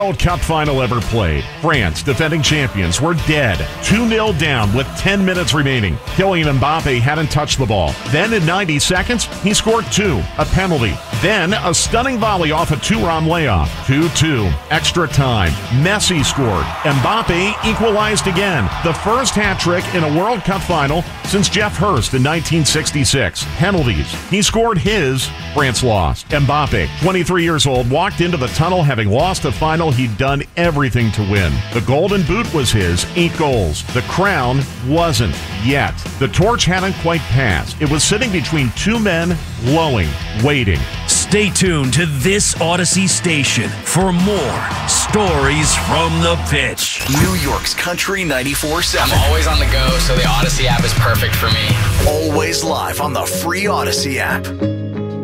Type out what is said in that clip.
World Cup final ever played. France, defending champions, were dead. 2-0 down with 10 minutes remaining. Kylian Mbappe hadn't touched the ball. Then in 90 seconds, he scored 2, a penalty. Then a stunning volley off a Thuram layoff. 2-2, extra time. Messi scored. Mbappe equalized again. The first hat trick in a World Cup final since Jeff Hurst in 1966. Penalties. He scored his. France lost. Mbappe, 23 years old, walked into the tunnel having lost a final he'd done everything to win. The Golden Boot was his, 8 goals. The crown wasn't yet. The torch hadn't quite passed. It was sitting between 2 men, glowing, waiting. Stay tuned to this Odyssey station for more stories from the pitch. New York's Country 94.7. I'm always on the go, so the Odyssey app is perfect for me. Always live on the free Odyssey app.